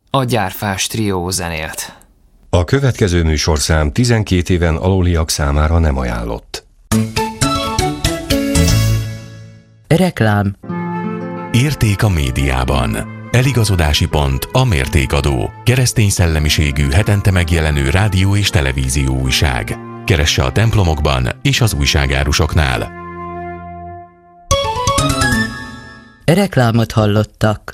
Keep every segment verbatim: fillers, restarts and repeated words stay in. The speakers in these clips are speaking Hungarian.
a Gyárfás trió zenélt. A következő műsorszám tizenkét éven aluliak számára nem ajánlott. Reklám. Érték a médiában. Eligazodási pont a Mértékadó. Keresztény szellemiségű, hetente megjelenő rádió és televízió újság. Keresse a templomokban és az újságárusoknál. Reklámot hallottak.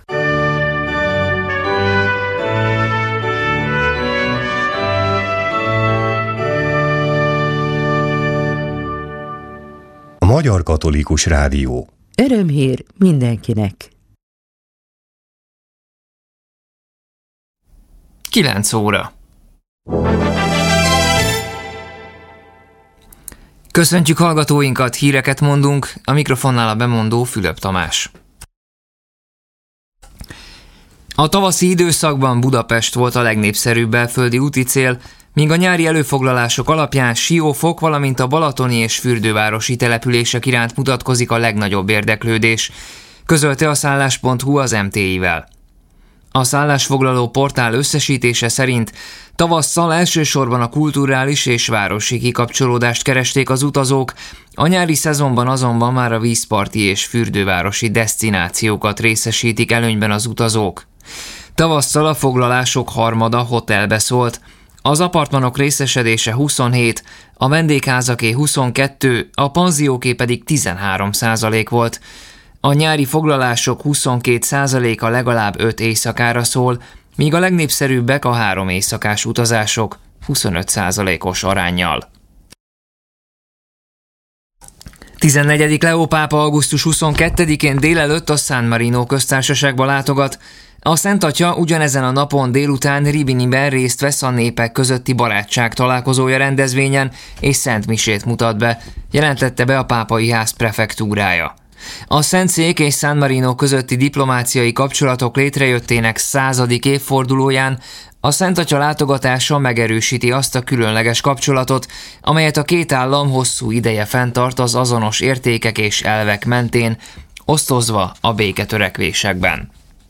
A Magyar Katolikus Rádió. Örömhír mindenkinek. kilenc óra. Köszöntjük hallgatóinkat, híreket mondunk, a mikrofonnál a bemondó Fülöp Tamás. A tavaszi időszakban Budapest volt a legnépszerűbb belföldi úti cél, míg a nyári előfoglalások alapján Siófok, valamint a balatoni és fürdővárosi települések iránt mutatkozik a legnagyobb érdeklődés, közölte a szállás pont hu az em té i-vel. A szállásfoglaló portál összesítése szerint tavasszal elsősorban a kulturális és városi kikapcsolódást keresték az utazók, a nyári szezonban azonban már a vízparti és fürdővárosi desztinációkat részesítik előnyben az utazók. Tavasszal a foglalások harmada hotelbe szólt, az apartmanok részesedése huszonhét, a vendégházaké huszonkettő, a panzióké pedig tizenhárom százalék volt. A nyári foglalások huszonkét százaléka legalább öt éjszakára szól, míg a legnépszerűbbek a három éjszakás utazások huszonöt százalékos aránnyal. tizennegyedik Leó pápa augusztus huszonkettedikén délelőtt a San Marino köztársaságba látogat. A Szent Atya ugyanezen a napon délután Riminiben részt vesz a népek közötti barátság találkozója rendezvényen és szentmisét mutat be, jelentette be a pápai ház prefektúrája. A Szentszék és San Marino közötti diplomáciai kapcsolatok létrejöttének századik évfordulóján a Szent Atya látogatása megerősíti azt a különleges kapcsolatot, amelyet a két állam hosszú ideje fenntart az azonos értékek és elvek mentén, osztozva a béketörekvésekben.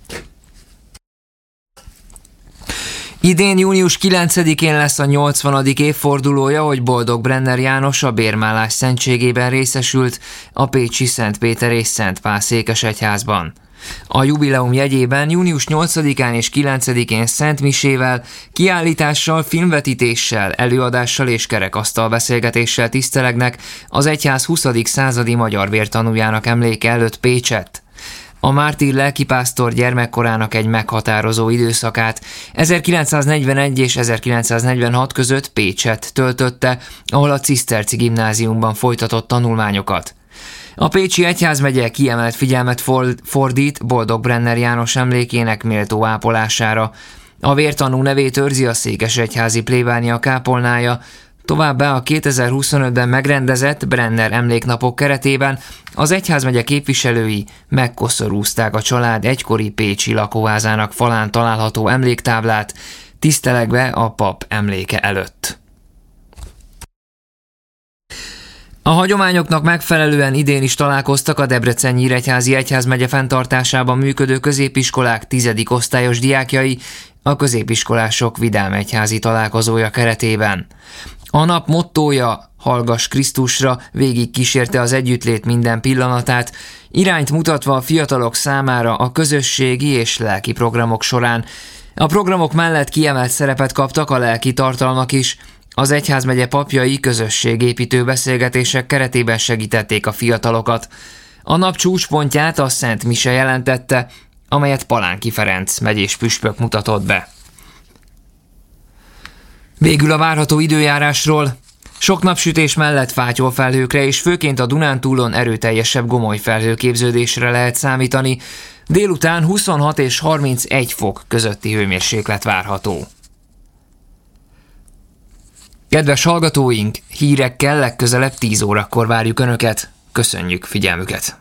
Idén június kilencedikén lesz a nyolcvanadik évfordulója, hogy Boldog-Brenner János a bérmálás szentségében részesült a pécsi Szent Péter és Szent Pál székesegyházban. A jubileum jegyében június nyolcadikán és kilencedikén szentmisével, kiállítással, filmvetítéssel, előadással és kerekasztal beszélgetéssel tisztelegnek az egyház huszadik századi magyar vértanújának emléke előtt Pécsett. A mártír lelkipásztor gyermekkorának egy meghatározó időszakát ezerkilencszáznegyvenegy és ezerkilencszáznegyvenhat között Pécsett töltötte, ahol a Ciszterci gimnáziumban folytatott tanulmányokat. A pécsi egyházmegye kiemelt figyelmet fordít Boldog-Brenner János emlékének méltó ápolására. A vértanú nevét őrzi a székesegyházi plébánia kápolnája, továbbá a kétezer-huszonötben megrendezett Brenner emléknapok keretében az egyházmegye képviselői megkoszorúzták a család egykori pécsi lakóházának falán található emléktáblát, tisztelegve a pap emléke előtt. A hagyományoknak megfelelően idén is találkoztak a Debrecen-Nyíregyházi egyházmegye fenntartásában működő középiskolák tizedik osztályos diákjai a középiskolások vidám egyházi találkozója keretében. A nap mottója, Hallgass Krisztusra, végig kísérte az együttlét minden pillanatát, irányt mutatva a fiatalok számára a közösségi és lelki programok során. A programok mellett kiemelt szerepet kaptak a lelki tartalmak is. Az egyházmegye papjai közösségépítő beszélgetések keretében segítették a fiatalokat. A nap csúcspontját a Szent Mise jelentette, amelyet Palánki Ferenc megyés püspök mutatott be. Végül a várható időjárásról. Sok napsütés mellett fátyolfelhőkre és főként a Dunántúlon erőteljesebb gomoly felhőképződésre lehet számítani. Délután huszonhat és harmincegy fok közötti hőmérséklet várható. Kedves hallgatóink, hírekkel legközelebb tíz órakor várjuk Önöket. Köszönjük figyelmüket!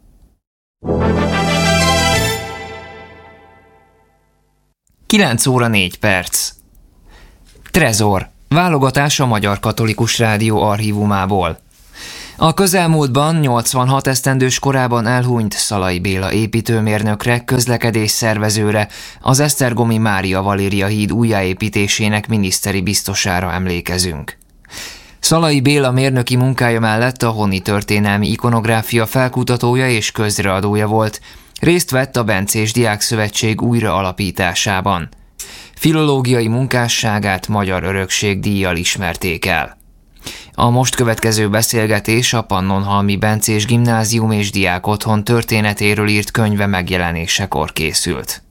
kilenc óra négy perc. Trezor. Válogatás a Magyar Katolikus Rádió archívumából. A közelmúltban nyolcvanhat esztendős korában elhunyt Szalai Béla építőmérnökre, közlekedés szervezőre, az Esztergomi Mária Valéria híd újjáépítésének miniszteri biztosára emlékezünk. Szalai Béla mérnöki munkája mellett a honi történelmi ikonográfia felkutatója és közreadója volt, részt vett a Bencés Diákszövetség újraalapításában. Filológiai munkásságát Magyar Örökség díjjal ismerték el. A most következő beszélgetés a Pannonhalmi Bencés Gimnázium és Diákotthon történetéről írt könyve megjelenésekor készült.